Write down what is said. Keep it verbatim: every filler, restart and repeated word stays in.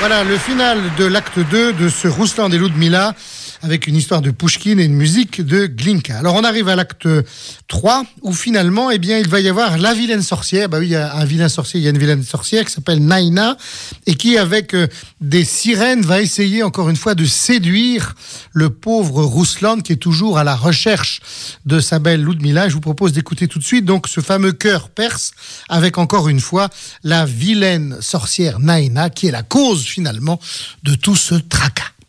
Voilà le final de l'acte deux de ce Rouslan et Ludmila avec une histoire de Pouchkine et une musique de Glinka. Alors on arrive à l'acte trois où finalement eh bien, il va y avoir la vilaine sorcière. Bah oui, il y a un vilain sorcier, il y a une vilaine sorcière qui s'appelle Naina et qui avec euh, des sirènes va essayer encore une fois de séduire le pauvre Rouslan qui est toujours à la recherche de sa belle Ludmila. Je vous propose d'écouter tout de suite donc ce fameux chœur perse avec encore une fois la vilaine sorcière Naina qui est la cause finalement de tout ce tracas.